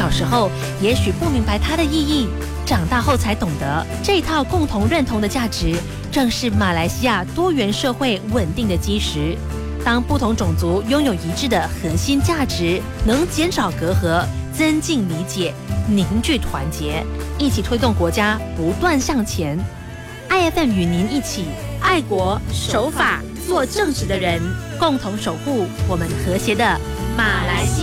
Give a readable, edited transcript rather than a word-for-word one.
小时候也许不明白它的意义，长大后才懂得，这套共同认同的价值，正是马来西亚多元社会稳定的基石。当不同种族拥有一致的核心价值，能减少隔阂，增进理解，凝聚团结，一起推动国家不断向前。IFM 与您一起爱国守法，做正直的人，共同守护我们和谐的马来西亚。